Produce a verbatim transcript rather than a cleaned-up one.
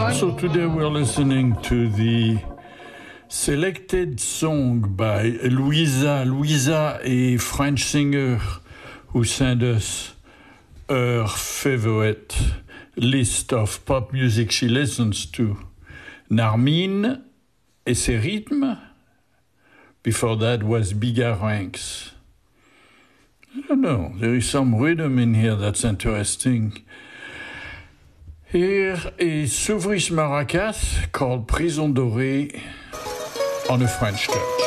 So today we're listening to the selected song by Louisa. Louisa, a French singer who sent us her favorite list of pop music she listens to. Narmine et ses rythmes. Before that was Bigarrinx. I don't know, there is some rhythm in here that's interesting. Here is Souvriche Maracas called Prison Dorée on a French touch.